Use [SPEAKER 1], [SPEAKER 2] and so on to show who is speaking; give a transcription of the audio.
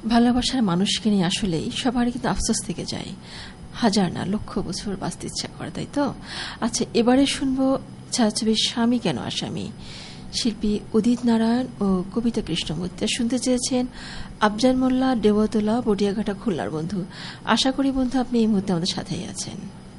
[SPEAKER 1] ভালোবাসার মানুষকে নিয়ে আসলেই সবারই কিন্তু আফসোস থেকে যায়, হাজার না লক্ষ বছর বাঁচতে ইচ্ছা করে, তাই তো? আচ্ছা, এবারে শুনবো ছায়াছবির স্বামী কেন আসামি। শিল্পী উদিত নারায়ণ ও কবিতা কৃষ্ণমূর্তি শুনতে চেয়েছেন আফজাল মোল্লা, দেবতলা, বটিয়াঘাটা, খুলনার বন্ধু। আশা করি বন্ধু আপনি এই মুহূর্তে আমাদের সাথেই আছেন।